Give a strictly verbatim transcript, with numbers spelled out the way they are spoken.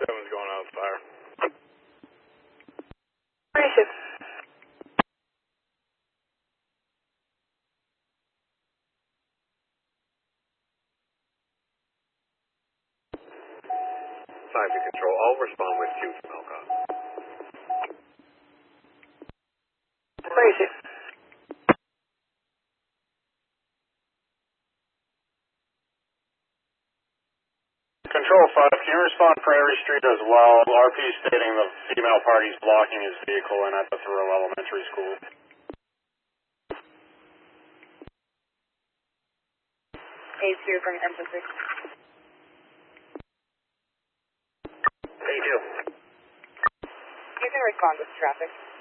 seven's going out of fire. Appreciate it. five to control. I'll respond with two from Elcott. Appreciate it. Control five, can you respond Prairie Street as well? R P stating the female party's blocking his vehicle in at the Thoreau Elementary School. Ace here from Emphasis. Thank you. You can respond with traffic.